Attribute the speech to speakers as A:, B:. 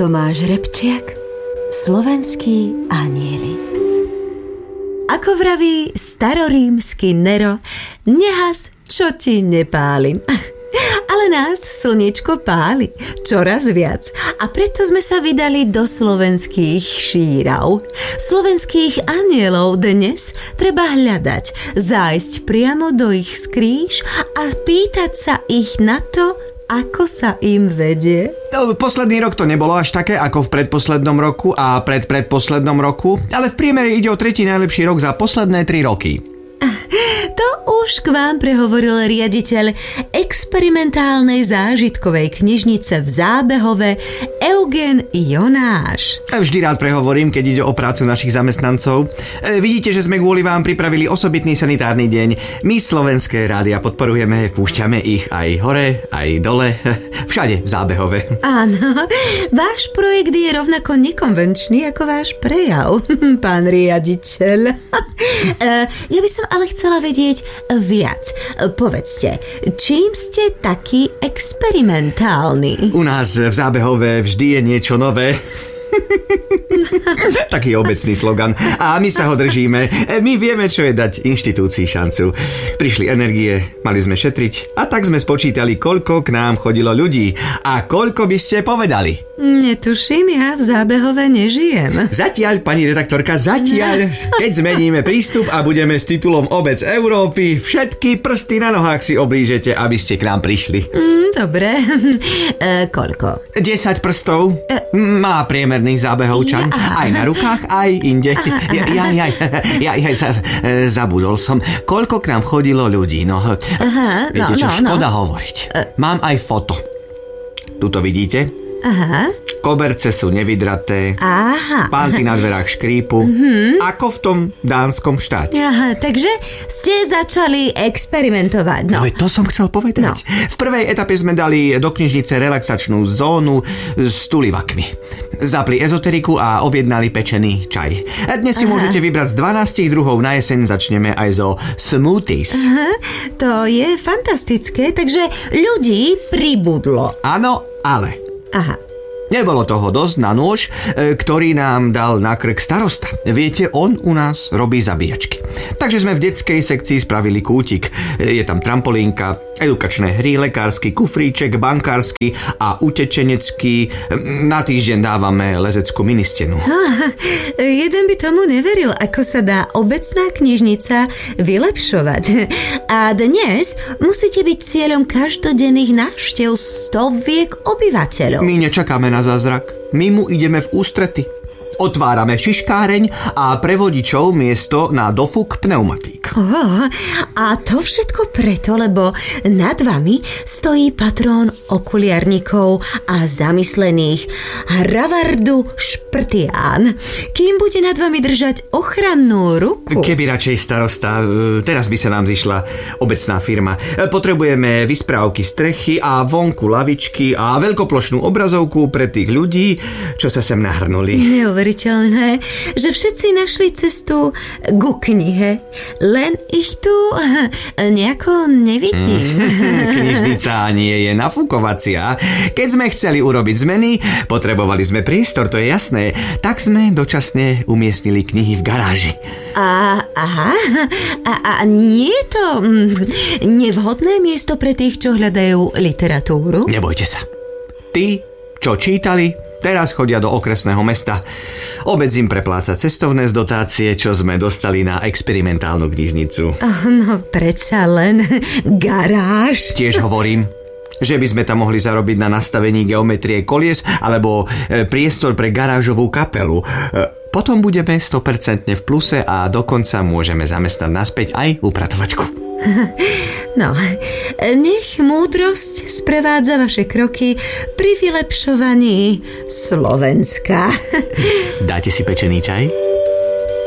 A: Tomáš Repčiak, Slovenskí anjeli. Ako vraví starorímsky Nero, nehas, čo ti nepálim. Ale nás slniečko páli čoraz viac a preto sme sa vydali do slovenských šírav. Slovenských anjelov dnes treba hľadať, zájsť priamo do ich skrýš a pýtať sa ich na to, ako sa im vedie.
B: Posledný rok to nebolo až také ako v predposlednom roku a predposlednom roku, ale v priemere ide o tretí najlepší rok za posledné 3 roky.
A: To už k vám prehovoril riaditeľ experimentálnej zážitkovej knižnice v Zábehove Eugen Jonáš.
B: Vždy rád prehovorím, keď ide o prácu našich zamestnancov. Vidíte, že sme kvôli vám pripravili osobitný sanitárny deň. My Slovenské rádia podporujeme, púšťame ich aj hore, aj dole, všade v Zábehove.
A: Áno, váš projekt je rovnako nekonvenčný ako váš prejav, pán riaditeľ. Ja by som ale chcela vedieť viac. Povedzte, čím ste taký experimentálny?
B: U nás v Zábehove vždy je niečo nové. Taký obecný slogan. A my sa ho držíme. My vieme, čo je dať inštitúcii šancu. Prišli energie, mali sme šetriť a tak sme spočítali, koľko k nám chodilo ľudí. A koľko by ste povedali?
A: Netuším, ja v Zábehove nežijem.
B: Zatiaľ, pani redaktorka, zatiaľ. Keď zmeníme prístup a budeme s titulom Obec Európy, všetky prsty na nohách si oblížete, aby ste k nám prišli.
A: Dobre. Koľko?
B: 10 prstov. Má priemerný zábehovčan. Aj na rukách, aj inde. Zabudol som. Koľko k nám chodilo ľudí? Viete čo, škoda hovoriť. Mám aj foto. Tuto vidíte?
A: Aha.
B: Koberce sú nevydraté.
A: Aha.
B: Pánty na dverách škrípu. Ako v tom dánskom štáte.
A: Aha, takže ste začali experimentovať. No,
B: to som chcel povedať. No. V prvej etape sme dali do knižnice relaxačnú zónu s tulivakmi. Zapli ezoteriku a objednali pečený čaj. Dnes si môžete vybrať z 12 druhov. Na jeseň začneme aj zo smoothies.
A: Aha, to je fantastické, takže ľudí pribudlo.
B: Áno, ale...
A: Aha.
B: Nebolo toho dosť na nôž, ktorý nám dal na krk starosta. Viete, on u nás robí zabíjačky. Takže sme v detskej sekcii spravili kútik. Je tam trampolínka, edukačné hry, lekársky kufríček, bankársky a utečenecký. Na týždeň dávame lezeckú ministenu.
A: Jeden by tomu neveril, ako sa dá obecná knižnica vylepšovať. A dnes musíte byť cieľom každodenných návštev stoviek obyvateľov.
B: My nečakáme na zázrak. My mu ideme v ústrety. Otvárame šiškáreň a pre vodičov miesto na dofuk pneumatík.
A: A to všetko preto, lebo nad vami stojí patrón okuliarníkov a zamyslených Hravardu Šprtián, kým bude nad vami držať ochrannú ruku.
B: Keby radšej starosta, teraz by sa nám zišla obecná firma. Potrebujeme vysprávky strechy a vonku lavičky a veľkoplošnú obrazovku pre tých ľudí, čo sa sem nahrnuli. Neuveriteľné,
A: že všetci našli cestu ku knihe, len ich tu nejako nevidím.
B: Knižnica nie je nafúkovacia. Keď sme chceli urobiť zmeny, potrebovali sme priestor, to je jasné, tak sme dočasne umiestnili knihy v garáži.
A: A nie je to nevhodné miesto pre tých, čo hľadajú literatúru?
B: Nebojte sa. Tí, čo čítali, teraz chodia do okresného mesta. Obec im prepláca cestovné z dotácie, čo sme dostali na experimentálnu knižnicu.
A: No, predsa len garáž.
B: Tiež hovorím, že by sme tam mohli zarobiť na nastavení geometrie kolies alebo priestor pre garážovú kapelu. Potom budeme 100% v pluse a dokonca môžeme zamestnať naspäť aj upratovačku.
A: No, nech múdrosť sprevádza vaše kroky pri vylepšovaní Slovenska.
B: Dáte si pečený čaj?